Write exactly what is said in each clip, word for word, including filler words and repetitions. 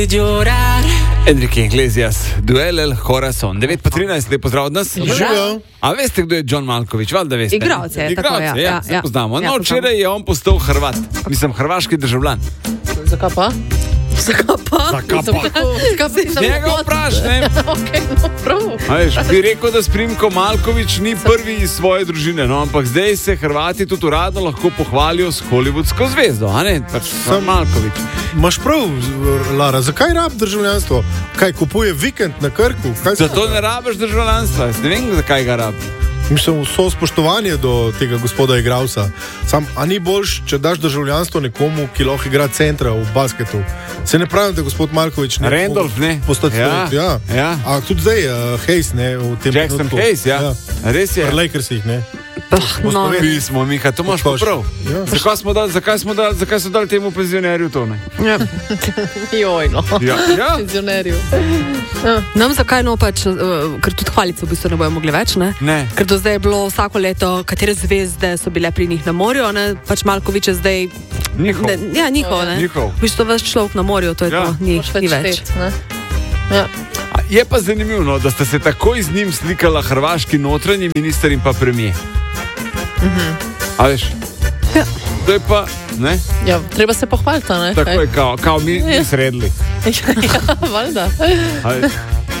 Enrique Iglesias, Duel El Corazon. devet pa trinajst, lepo zdrav od nas. A veste, kdo je John Malkovich? Valjda veste. Igralec je, tako, ja. ja, Ja, se ja. poznamo. Ja, No, poznamo. včeraj je on postal Hrvat. Mislim, hrvaški državljan. Zakaj pa? Zakaj pa? Zakaj pa? Zakaj pa? Njega vpraš, ne? Okay, no, prav. A veš, bi rekel, da Sprimko Malković ni prvi iz svoje družine, no, ampak zdaj se Hrvati tudi uradno lahko pohvalijo s hollywoodsko zvezdo, a ne? Pač sam Malković. Imaš prav, Lara, zakaj rab državljanstvo? Kaj kupuje vikend na Krku? Kaj Zato ne rabiš državljanstva, jaz ne vem, zakaj ga rab. Mislim, vso spoštovanje do tega gospoda igralca. Sam, a ni boljš, če daš državljanstvo nekomu, ki lahko igra centra v basketu? Se ne pravim, da je gospod Malković ne Randolph, ne? postati Ja, ja. ja. A tudi zdaj, uh, Hayes, ne, v tem Jackson trenutku. Hayes, ja. Res je. Pri Lakersih, ne. No, Sloveniji. Pismo, Miha, to imaš Koš. prav. Ja. Zakaj smo dali, zakaj smo dali, zakaj so dali temu penzionerju to, ne? ja. Joj, no. Ja, ja. Penzionerju. Nam zakaj no pač, uh, ker tudi hvalice v bistvu ne bojo mogli več, ne? Ne. Ker do zdaj je bilo vsako leto, katere zvezde so bile pri njih na morju, ne? Pač Malković je zdaj... Njihov. Ne, ja, njihov, ne? Njihov. V bistvu več človek na morju, to je Ja. to, ni, Moš več ni več. štet, ne? Ja. A je pa zanimivo, no, da sta se takoj z njim slikala hrvaški notranji minister in pa premijer. Mhm. A veš? Ja. To je pa, ne? Ja, treba se pohvaliti, ne? Tako je, kao, kao mi, mi sredli. Ja, valjda. A veš?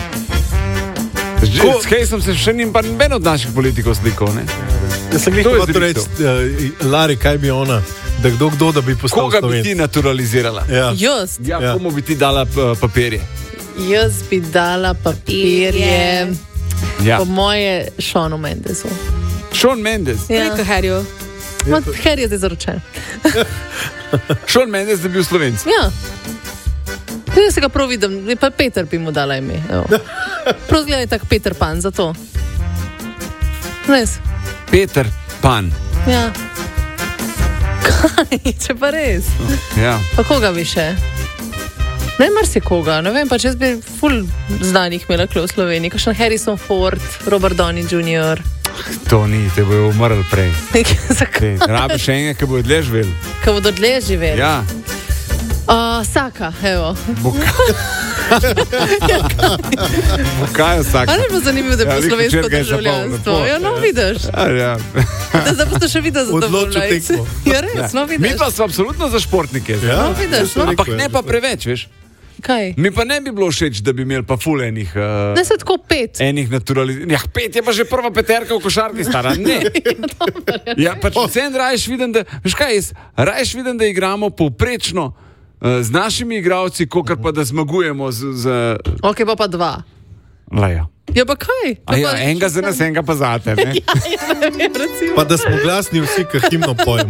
Že, s Haysom se še ni pa noben od naših politikov slikal, ne? Jaz sem To je rekel, da zrihtal. reči, uh, Lari, kaj bi ona, da kdo kdo, da bi postal Koga bi Slovenc. ti naturalizirala? Ja. Jaz, Ja, Ja. komu bi ti dala p- papirje? jaz bi dala papirje, Ja. po moje, Seanu Mendesu. Sean Mendes. Ja. Rekel Harryju. Ma, Harry je zdaj zaročen. Sean Mendes, da bi bil Slovenc. Ja. Jaz se ga prav vidim, pa Peter bi mu dala ime. evo. Prav zgleda je tak Peter Pan, zato. Res. Peter Pan. Ja. Kaj, če pa res. Ja. Pa koga bi še? Ne, marsikoga, ne vem, pa če bi ful znanih imela klo v Sloveniji, kakšen Harrison Ford, Robert Downey junior To ni, te bojo umrl prej. Zakaj? Te, rabiš še enega, ki bo dlje živel. Ko bodo dlje živeli. Ja. Uh, Saka, evo. Kaj je vsak? A ne bi bilo zanimivo, da bi Ja, bilo vi slovensko hčerka je državljanstvo? zapolnila, Ja, no ja. vidiš. Ja, ja. Da zdaj boste še videli Odločil zadovoljni. tekmo. Ja, res, no Mi vidiš. pa smo absolutno za športnike. zdaj. Ja, No, vidiš, jaz sem no. Ampak rekel, ne ja. pa preveč, veš. Kaj? Mi pa ne bi bilo všeč, da bi imeli pa ful enih, uh, Ne se tako pet. enih naturaliziranih. Ja, pet je pa že prva peterka v košarki stara. Ne. Ja, pač vsem rajš vidim, da, veš kaj, jaz rajš vidim, da igramo povprečno uh, z našimi igralci, kokar pa da zmagujemo z... z Ok, pa pa dva. Laja. Ja, pa kaj? A ja, enega za nas, enega pa zate, ne? Ja, ja, ne vem, recimo. Pa da smo glasni vsi, ki himno pojemo.